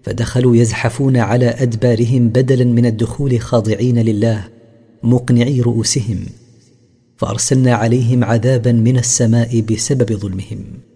فدخلوا يزحفون على أدبارهم بدلا من الدخول خاضعين لله مقنعي رؤوسهم، فأرسلنا عليهم عذابا من السماء بسبب ظلمهم.